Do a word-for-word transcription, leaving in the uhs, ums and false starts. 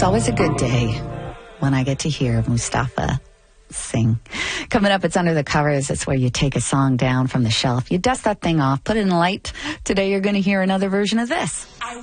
always a good day when I get to hear Mustafa sing. Coming up, it's Under the Covers. It's where you take a song down from the shelf. You dust that thing off, put it in light. Today you're going to hear another version of this.